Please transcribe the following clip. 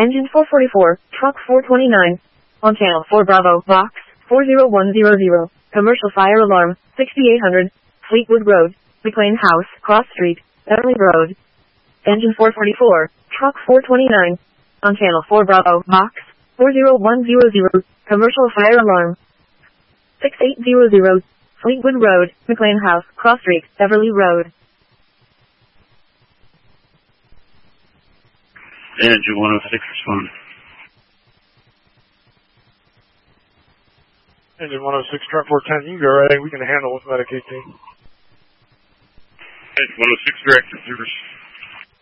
Engine 444, truck 429. On channel 4 Bravo, box 40100. Commercial fire alarm, 6800. Fleetwood Road, McLean House, Cross Street, Beverly Road. Engine 444, truck 429. On channel 4 Bravo, box 40100. Commercial fire alarm, 6800. Fleetwood Road, McLean House, Cross Street, Beverly Road. Engine 106, respond. Engine 106, truck 410, you can go right ahead. We can handle with Medicaid team. Engine 106, direct receivers.